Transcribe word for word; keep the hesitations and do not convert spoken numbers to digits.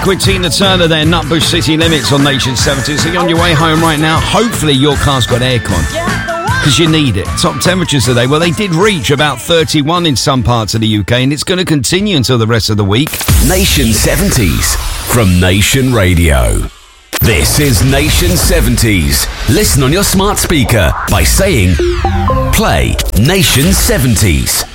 back with Tina Turner there, Nutbush City Limits on Nation seventy. So you're on your way home right now. Hopefully your car's got aircon, because you need it. Top temperatures today, well, they did reach about thirty-one in some parts of the U K, and it's going to continue until the rest of the week. Nation seventies from Nation Radio. This is Nation seventies. Listen on your smart speaker by saying, play Nation seventies.